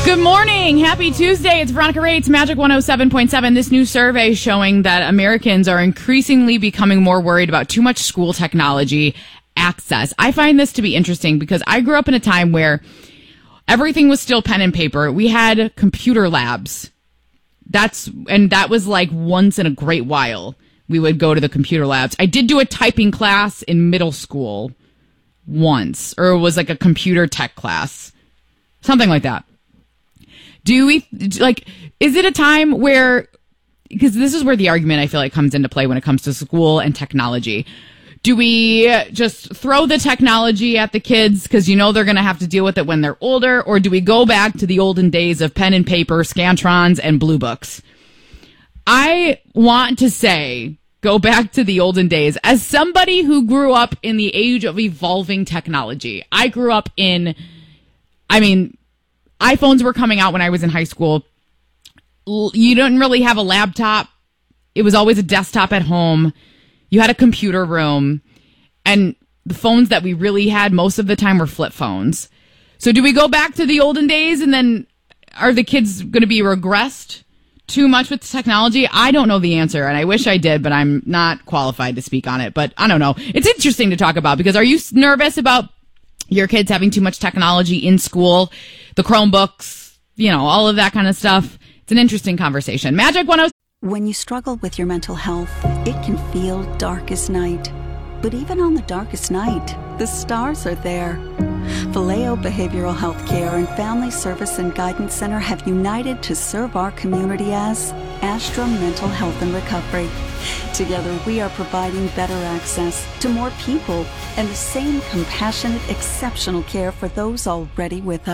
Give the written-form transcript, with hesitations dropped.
Good morning. Happy Tuesday. It's Veronica Rates, Magic 107.7. This new survey showing that Americans are increasingly becoming more worried about too much school technology access. I find this to be interesting because I grew up in a time where everything was still pen and paper. We had computer labs. That was like once in a great while we would go to the computer labs. I did do a typing class in middle school once, or it was like a computer tech class. Something like that. Is it a time where, because this is where the argument I feel like comes into play when it comes to school and technology. Do we just throw the technology at the kids because they're going to have to deal with it when they're older? Or do we go back to the olden days of pen and paper, Scantrons, and blue books? I want to say go back to the olden days. As somebody who grew up in the age of evolving technology, I grew up iPhones were coming out when I was in high school. You didn't really have a laptop. It was always a desktop at home. You had a computer room. And the phones that we really had most of the time were flip phones. So do we go back to the olden days and then are the kids going to be regressed too much with technology? I don't know the answer, and I wish I did, but I'm not qualified to speak on it. But I don't know. It's interesting to talk about because are you nervous about your kids having too much technology in school? The Chromebooks, all of that kind of stuff. It's an interesting conversation. Magic 107. When you struggle with your mental health, it can feel dark as night. But even on the darkest night, the stars are there. Vallejo Behavioral Health Care and Family Service and Guidance Center have united to serve our community as Astra Mental Health and Recovery. Together, we are providing better access to more people and the same compassionate, exceptional care for those already with us.